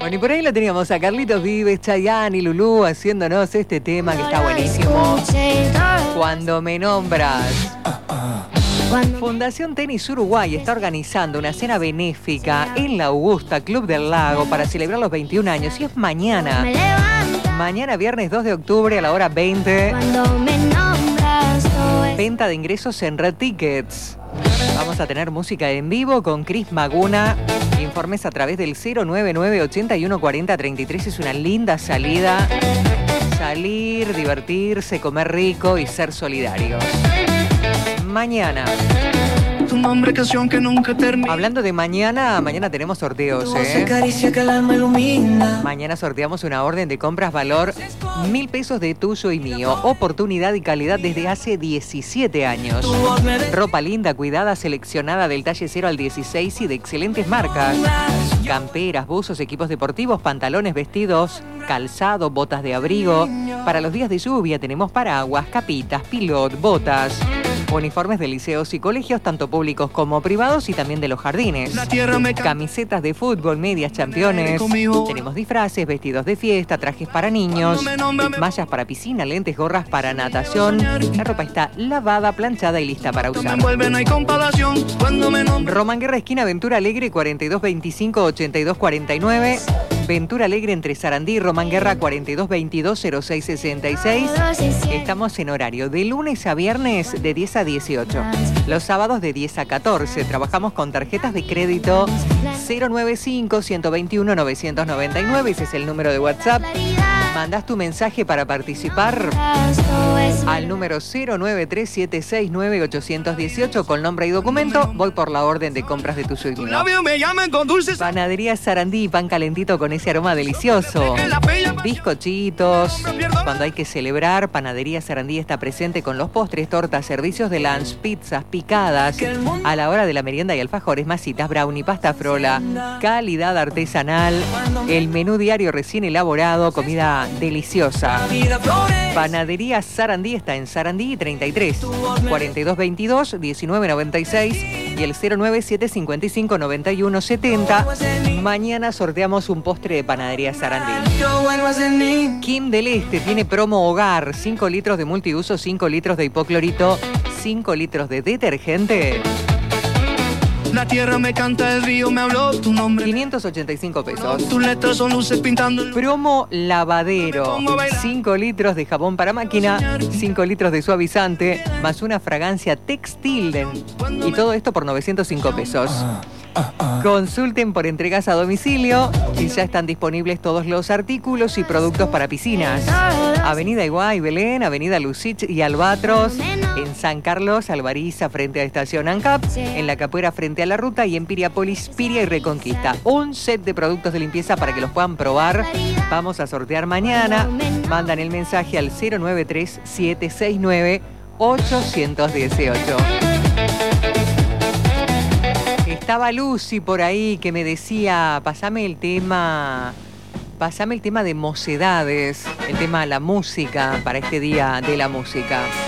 Bueno, y por ahí lo teníamos a Carlitos Vives, Chayanne y Lulú haciéndonos este tema que está buenísimo. Cuando me nombras. Fundación Tenis Uruguay está organizando una cena benéfica en la Augusta Club del Lago para celebrar los 21 años. Y es mañana. Mañana, viernes 2 de octubre a la hora 20. Venta de ingresos en Red Tickets. Vamos a tener música en vivo con Cris Maguna. Informes a través del 099 81 40 33. Es una linda salida. Salir, divertirse, comer rico y ser solidarios. Mañana. Tu nombre, canción que nunca termina. Hablando de mañana tenemos sorteos, Acaricia que el alma ilumina. Mañana sorteamos una orden de compras valor 1.000 pesos de tuyo y mío. Oportunidad y calidad desde hace 17 años. Ropa linda, cuidada, seleccionada del talle 0 al 16 y de excelentes marcas. Camperas, buzos, equipos deportivos, pantalones, vestidos, calzado, botas de abrigo. Para los días de lluvia tenemos paraguas, capitas, pilot, botas. Uniformes de liceos y colegios, tanto públicos como privados, y también de los jardines. Camisetas de fútbol, medias championes. Tenemos disfraces, vestidos de fiesta, trajes para niños, mallas para piscina, lentes, gorras para natación. La ropa está lavada, planchada y lista para usar. Román Guerra, esquina Ventura Alegre, 4225-8249. Ventura Alegre entre Sarandí y Román Guerra, 4222-0666. Estamos en horario de lunes a viernes de 10 a 18. Los sábados de 10 a 14. Trabajamos con tarjetas de crédito 095-121-999. Ese es el número de WhatsApp. Mandás tu mensaje para participar al número 093-769-818 con nombre y documento. Voy por la orden de compras de tu suyo. Panadería Sarandí, pan calentito con ese aroma delicioso. Bizcochitos. Cuando hay que celebrar, Panadería Sarandí está presente con los postres, tortas, servicios de lunch, pizzas, picadas. A la hora de la merienda y alfajores, masitas, brownie, pasta frola. Calidad artesanal. El menú diario recién elaborado, comida deliciosa. Panadería Sarandí está en Sarandí 33 4222 1996 y el 09755 9170. Mañana sorteamos un postre de Panadería Sarandí. Kim del Este tiene promo hogar: 5 litros de multiuso, 5 litros de hipoclorito, 5 litros de detergente. La tierra me canta, el río me habló, tu nombre. 585 pesos. Tus letras son luces pintando. Promo lavadero: 5 litros de jabón para máquina, 5 litros de suavizante, más una fragancia textil. Y todo esto por 905 pesos. Consulten por entregas a domicilio y ya están disponibles todos los artículos y productos para piscinas. Avenida Iguay, Belén, Avenida Lucich y Albatros, en San Carlos, Alvariza, frente a Estación ANCAP, en La Capuera, frente a la Ruta, y en Piriápolis, Piria y Reconquista. Un set de productos de limpieza para que los puedan probar. Vamos a sortear mañana. Mandan el mensaje al 093-769-818. Estaba Lucy por ahí que me decía, pasame el tema de Mocedades, el tema de la música para este día de la música.